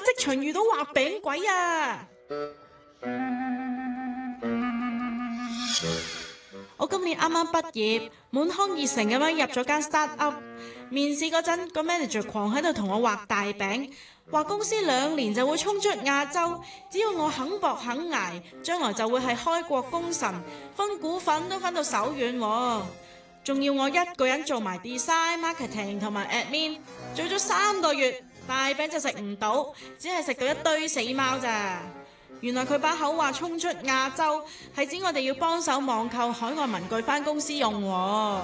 職場遇到畫餅鬼啊！我今年啱啱畢業，滿腔熱誠咁樣入咗間 start-up。面試嗰陣，個 manager 狂喺度同我畫大餅，話公司2年就會衝出亞洲，只要我肯搏肯捱，將來就會係開國功臣，分股份都分到手軟喎。仲要我一個人做埋 design、marketing 同埋 admin， 做咗3個月，大餅就食唔到，只係食到一堆死貓咋。原來佢把口話衝出亞洲，係指我哋要幫手網購海外文具返公司用喎。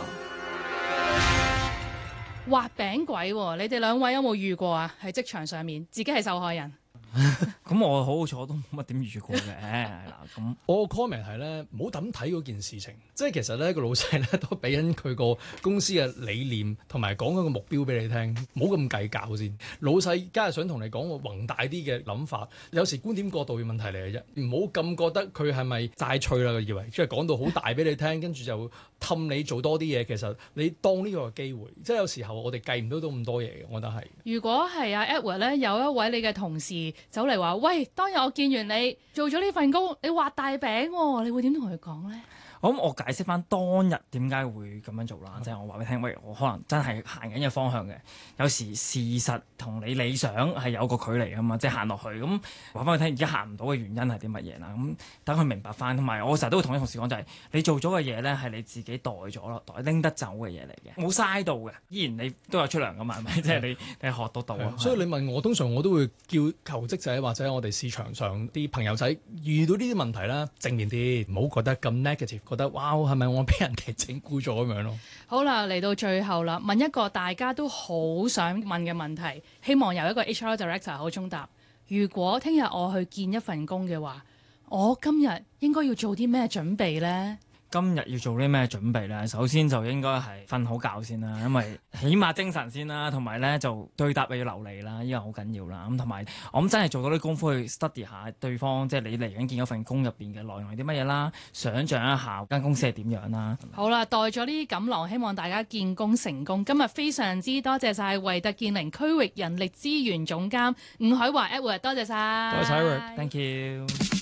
畫餅鬼喎，你哋2位有冇遇過啊？喺職場上面，自己係受害人。 咁我好彩我都冇乜點遇過嘅，係啦。咁我個 comment 係咧，唔好咁睇嗰件事情，即係其實咧個老細咧都俾緊佢個公司嘅理念同埋講緊個目標俾你聽，唔好咁計較先。老細梗係想同你講個宏大啲嘅諗法，有時觀點角度嘅問題嚟嘅啫，唔好咁覺得佢係咪齋吹啦，以為即係講到好大俾你聽，跟住就氹你做多啲嘢。其實你當呢個係機會，即係有時候我哋計唔到咁多嘢嘅，我覺得係。如果係阿 Edward 咧，有一位你嘅同事走嚟話：喂，當日我見完你做咗呢份工，你畫大餅喎，你會點同佢講咧？ 我解釋翻當日點解會咁樣做啦，即係我話俾你聽，喂，我可能真係行緊嘅方向嘅，有時事實同你理想係有個距離㗎嘛，即係行落去咁話翻佢聽，而家行唔到嘅原因係啲乜嘢啦？咁等佢明白翻，同埋我成日都會同啲同事講就係，你做咗嘅嘢咧係你自己袋咗咯，袋拎得走嘅嘢嚟嘅，冇嘥到嘅，依然你都有出糧㗎嘛，係咪？即係你學到啊。 所以你問我，通常我都會叫求職者或者我哋市場上啲朋友仔遇到呢啲問題啦，正面啲，唔好覺得咁 negative。覺得哇，係咪我俾人哋整蠱咗咁樣咯？ 好啦，嚟到最後啦，問一個大家都好想問嘅問題，希望由一個 HR Director 口中答。如果聽日我去見一份工嘅話，我今日應該要做啲咩準備呢？ 今日要做啲咩準備咧？首先就應該係瞓好覺先啦，因為起碼精神先啦，同埋咧就對答又要流利啦，呢個好緊要啦。咁同埋我諗真係做到啲功夫去 study 下對方，即係你嚟緊見嗰份工入邊嘅內容係啲乜嘢啦，想像一下間公司係點樣啦。 好啦，帶咗呢啲錦囊，希望大家見工成功。今日非常之多謝晒維特健靈區域人力資源總監伍海華 Edward， 多謝晒。 多謝 Edward，Thank you。